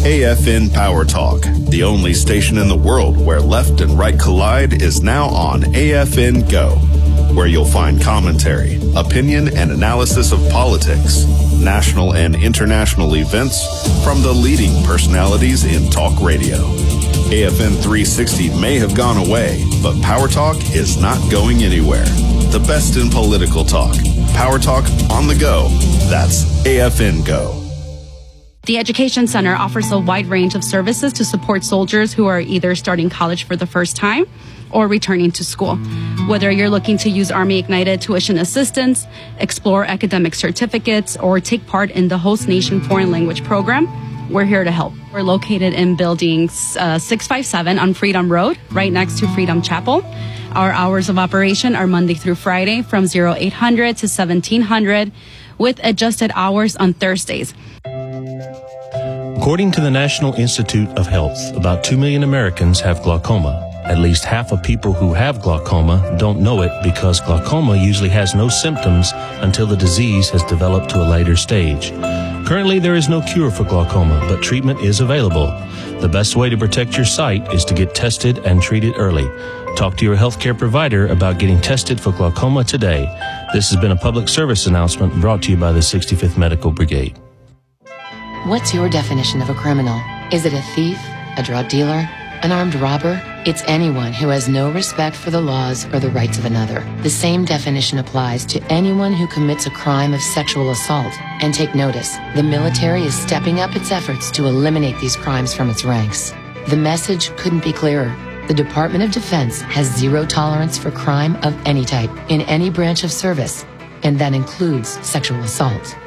AFN Power Talk, the only station in the world where left and right collide, is now on AFN Go, where you'll find commentary, opinion, and analysis of politics, national and international events from the leading personalities in talk radio. AFN 360 may have gone away, but Power Talk is not going anywhere. The best in political talk. Power Talk on the go. That's AFN Go. The Education Center offers a wide range of services to support soldiers who are either starting college for the first time or returning to school. Whether you're looking to use Army Ignited tuition assistance, explore academic certificates, or take part in the host nation foreign language program, we're here to help. We're located in building 657 on Freedom Road, right next to Freedom Chapel. Our hours of operation are Monday through Friday from 0800 to 1700, with adjusted hours on Thursdays. According to the National Institute of Health, about 2 million Americans have glaucoma. At least half of people who have glaucoma don't know it because glaucoma usually has no symptoms until the disease has developed to a later stage. Currently, there is no cure for glaucoma, but treatment is available. The best way to protect your sight is to get tested and treated early. Talk to your healthcare provider about getting tested for glaucoma today. This has been a public service announcement brought to you by the 65th Medical Brigade. What's your definition of a criminal? Is it a thief, a drug dealer, an armed robber? It's anyone who has no respect for the laws or the rights of another. The same definition applies to anyone who commits a crime of sexual assault. And take notice, the military is stepping up its efforts to eliminate these crimes from its ranks. The message couldn't be clearer. The Department of Defense has zero tolerance for crime of any type in any branch of service, and that includes sexual assault.